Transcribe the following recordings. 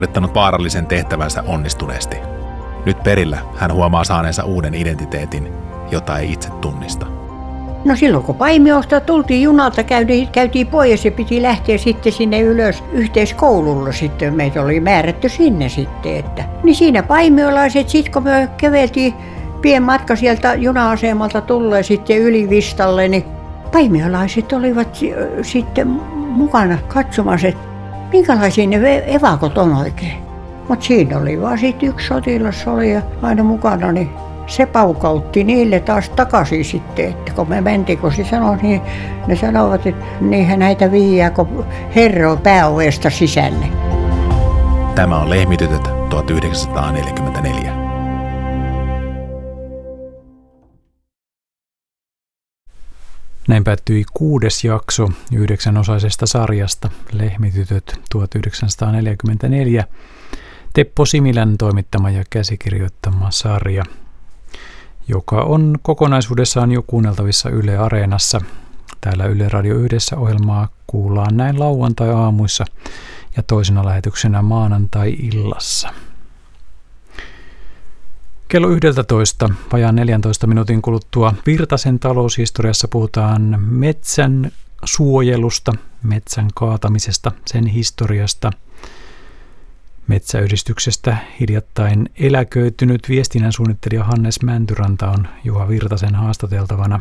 suorittanut vaarallisen tehtävänsä onnistuneesti. Nyt perillä hän huomaa saaneensa uuden identiteetin, jota ei itse tunnista. No silloin kun Paimiosta tultiin junalta, käytiin pois ja piti lähteä sitten sinne ylös yhteiskoululla sitten. Meitä oli määrätty sinne sitten. Niin siinä paimiolaiset, sitten kun me käveltiin pien matka sieltä juna-asemalta tulleen sitten yli Vistalle, niin paimiolaiset olivat sitten mukana katsomassa, että minkälaisia ne evakot on oikein. Mutta siinä oli vaan sitten yksi sotilas oli ja aina mukana, niin se paukautti niille taas takaisin sitten, että kun me mentiin, kun se sanoi, niin ne sanovat, että niinhän näitä viiää, kun herro pääovesta sisälle. Tämä on Lehmitytöt 1944. Näin päättyi 6. jakso 9-osaisesta sarjasta Lehmitytöt 1944. Teppo Similän toimittama ja käsikirjoittama sarja, joka on kokonaisuudessaan jo kuunneltavissa Yle Areenassa. Täällä Yle Radio 1 -ohjelmaa kuullaan näin lauantai-aamuissa ja toisena lähetyksenä maanantai-illassa. Kello 11, vajaan 14 minuutin kuluttua Virtasen taloushistoriassa puhutaan metsän suojelusta, metsän kaatamisesta, sen historiasta, metsäyhdistyksestä hiljattain eläköitynyt viestinnän suunnittelija Hannes Mäntyranta on Juha Virtasen haastateltavana.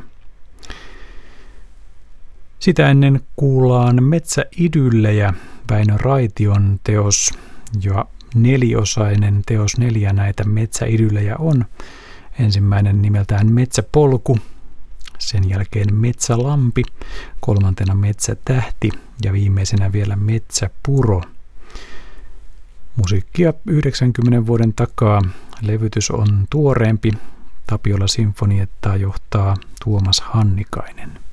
Sitä ennen kuullaan Metsäidyllejä, Väinö Raition teos, ja 4-osainen teos 4 näitä metsäidyllejä on. Ensimmäinen nimeltään Metsäpolku, sen jälkeen Metsälampi, 3. Metsätähti ja viimeisenä vielä Metsäpuro. Musiikkia 90 vuoden takaa. Levytys on tuoreempi. Tapiola Sinfoniettaa johtaa Tuomas Hannikainen.